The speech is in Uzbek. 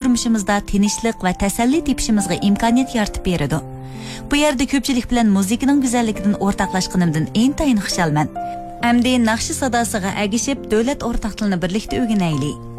turmushimizda tinchlik va tasalli tepishimizga imkoniyat yaratib beradi. Bu yerda ko'pchilik bilan muzikaning go'zalligidan o'rtoqlashganimdan intayin xushalman. Amdi naqshi sadosiga agishib davlat o'rtoq tilini birlikda o'rganaylik.